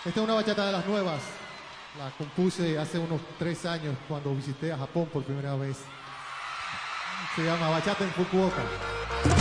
Esta es una bachata de las nuevas. La compuse hace unos 3 años cuando visité a Japón por primera vez. Se llama Bachata en Fukuoka.